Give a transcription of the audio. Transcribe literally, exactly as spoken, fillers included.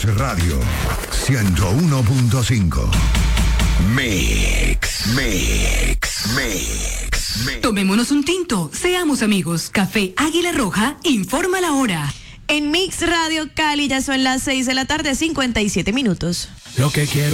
Radio ciento uno punto cinco. Mix, mix, mix, mix. Tomémonos un tinto, seamos amigos. Café Águila Roja informa la hora. En Mix Radio Cali ya son las seis de la tarde, cincuenta y siete minutos. Lo que quiero